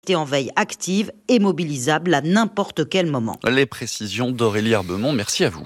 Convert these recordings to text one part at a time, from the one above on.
en veille active et mobilisable à n'importe quel moment. Les précisions d'Aurélie Herbemont, merci à vous.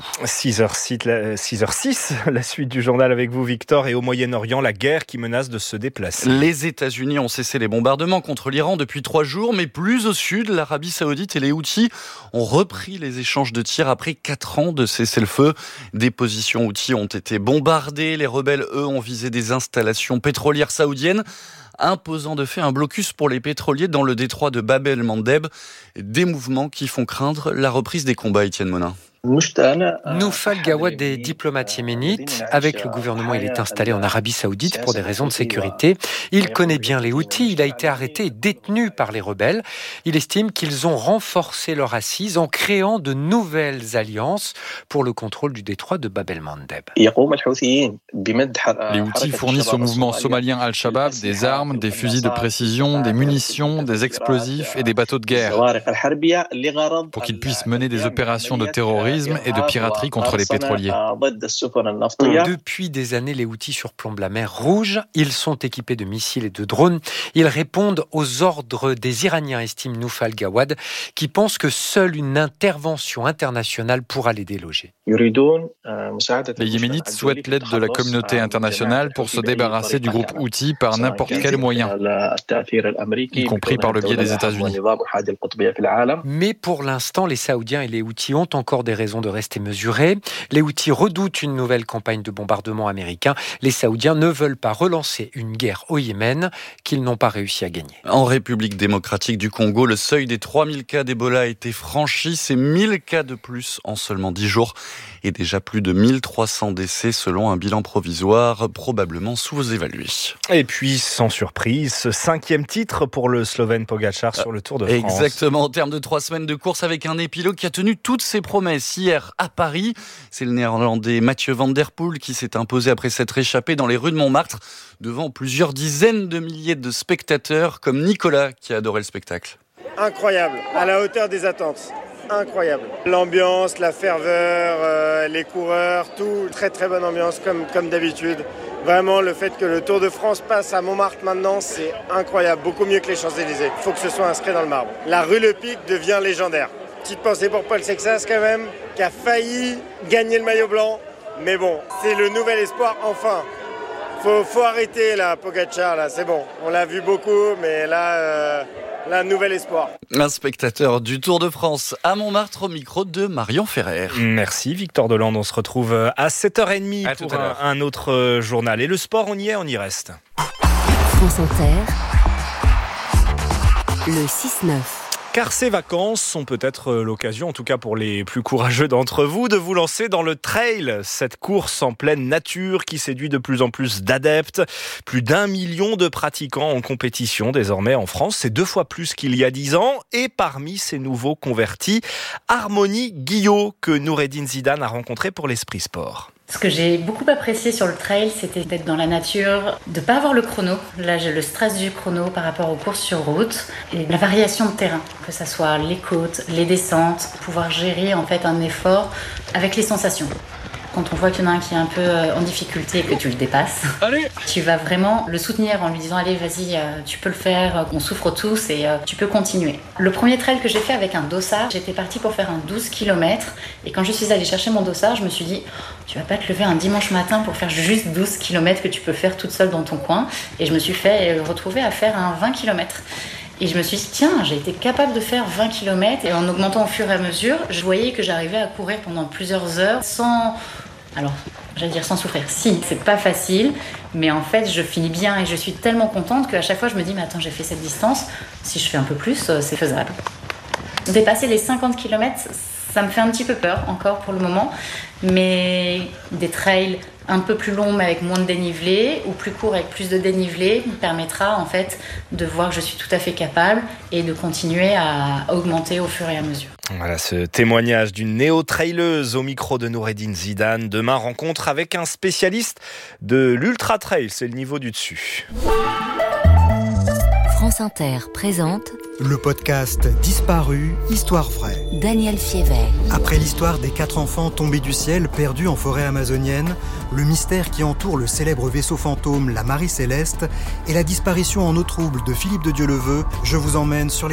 6h06, la suite du journal avec vous Victor, et au Moyen-Orient, la guerre qui menace de se déplacer. Les États-Unis ont cessé les bombardements contre l'Iran depuis 3 jours, mais plus au sud, l'Arabie Saoudite et les Houthis ont repris les échanges de tirs après 4 ans de cessez-le-feu. Des positions Houthis ont été bombardées, les rebelles, eux, ont visé des installations pétrolières saoudiennes, imposant de fait un blocus pour les pétroliers dans le détroit de Bab el-Mandeb. Des mouvements qui font craindre la reprise des combats, Étienne Monin. Noufal Gawad est diplomate yéménite. Avec le gouvernement, il est installé en Arabie Saoudite pour des raisons de sécurité. Il connaît bien les Houthis. Il a été arrêté et détenu par les rebelles. Il estime qu'ils ont renforcé leur assise en créant de nouvelles alliances pour le contrôle du détroit de Bab el-Mandeb. Les Houthis fournissent au mouvement somalien Al-Shabaab des armes, des fusils de précision, des munitions, des explosifs et des bateaux de guerre pour qu'ils puissent mener des opérations de terrorisme et de piraterie contre les pétroliers. Depuis des années, les Houthis surplombent la mer Rouge. Ils sont équipés de missiles et de drones. Ils répondent aux ordres des Iraniens, estime Noufal Gawad, qui pense que seule une intervention internationale pourra les déloger. Les Yéménites souhaitent l'aide de la communauté internationale pour se débarrasser du groupe Houthi par n'importe quel moyen, y compris par le biais des États-Unis. Mais pour l'instant, les Saoudiens et les Houthis ont encore des raisons de rester mesurés. Les Houthis redoutent une nouvelle campagne de bombardement américain. Les Saoudiens ne veulent pas relancer une guerre au Yémen qu'ils n'ont pas réussi à gagner. En République démocratique du Congo, le seuil des 3000 cas d'Ebola a été franchi. C'est 1000 cas de plus en seulement 10 jours et déjà plus de 1300 décès selon un bilan provisoire probablement sous-évalué. Et puis, sans surprise, ce 5e titre pour le Slovène Pogačar sur le Tour de France. Exactement, au terme de 3 semaines de course avec un épilogue qui a tenu toutes ses promesses hier à Paris. C'est le Néerlandais Mathieu Van Der Poel qui s'est imposé après s'être échappé dans les rues de Montmartre devant plusieurs dizaines de milliers de spectateurs comme Nicolas qui a adoré le spectacle. Incroyable, à la hauteur des attentes. Incroyable. L'ambiance, la ferveur, les coureurs, tout, très très bonne ambiance comme d'habitude. Vraiment, le fait que le Tour de France passe à Montmartre maintenant, c'est incroyable, beaucoup mieux que les Champs-Élysées. Il faut que ce soit inscrit dans le marbre. La rue Le Pic devient légendaire. Petite pensée pour Paul Sexas quand même, qui a failli gagner le maillot blanc. Mais bon, c'est le nouvel espoir enfin. Faut arrêter là, Pogačar, là, c'est bon. On l'a vu beaucoup, mais là, nouvel espoir. Un spectateur du Tour de France à Montmartre au micro de Marion Ferrer. Merci Victor Delande, on se retrouve à 7h30 pour un autre journal. Et le sport, on y est, on y reste. France Inter, le 6-9. Car ces vacances sont peut-être l'occasion, en tout cas pour les plus courageux d'entre vous, de vous lancer dans le trail. Cette course en pleine nature qui séduit de plus en plus d'adeptes. Plus d'1 million de pratiquants en compétition désormais en France. C'est 2 fois plus qu'il y a 10 ans. Et parmi ces nouveaux convertis, Harmonie Guillot, que Noureddine Zidane a rencontré pour l'Esprit Sport. Ce que j'ai beaucoup apprécié sur le trail, c'était d'être dans la nature, de ne pas avoir le chrono. Là, j'ai le stress du chrono par rapport aux courses sur route et la variation de terrain, que ce soit les côtes, les descentes, pouvoir gérer en fait un effort avec les sensations. Quand on voit qu'il y en a un qui est un peu en difficulté et que tu le dépasses, tu vas vraiment le soutenir en lui disant « Allez, vas-y, tu peux le faire, on souffre tous et tu peux continuer ». Le premier trail que j'ai fait avec un dossard, j'étais partie pour faire un 12 km et quand je suis allée chercher mon dossard, je me suis dit « Tu vas pas te lever un dimanche matin pour faire juste 12 km que tu peux faire toute seule dans ton coin ». Et je me suis retrouvée à faire un 20 km. Et je me suis dit, tiens, j'ai été capable de faire 20 km et en augmentant au fur et à mesure, je voyais que j'arrivais à courir pendant plusieurs heures sans souffrir. Si, c'est pas facile, mais en fait, je finis bien et je suis tellement contente qu'à chaque fois, je me dis, mais attends, j'ai fait cette distance, si je fais un peu plus, c'est faisable. Dépasser les 50 km, ça me fait un petit peu peur encore pour le moment, mais des trails un peu plus longs mais avec moins de dénivelé ou plus courts avec plus de dénivelé me permettra en fait de voir que je suis tout à fait capable et de continuer à augmenter au fur et à mesure. Voilà ce témoignage d'une néo-traileuse au micro de Noureddine Zidane. Demain, rencontre avec un spécialiste de l'ultra-trail, c'est le niveau du dessus. France Inter présente le podcast Disparu, Histoire vraie. Daniel Fiévet. Après l'histoire des 4 enfants tombés du ciel, perdus en forêt amazonienne, le mystère qui entoure le célèbre vaisseau fantôme, la Marie Céleste, et la disparition en eau trouble de Philippe de Dieuleveux, je vous emmène sur les